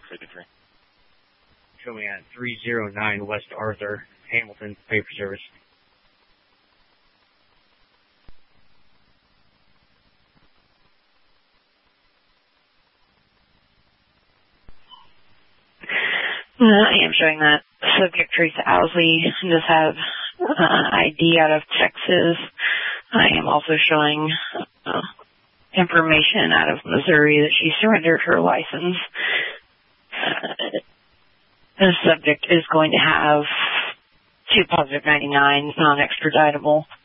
signature. Show me at 309 West Arthur, Hamilton, paper service. I am showing that subject Teresa Owsley does have ID out of Texas. I am also showing information out of Missouri that she surrendered her license. The subject is going to have 2 positive 99s, non-extraditable.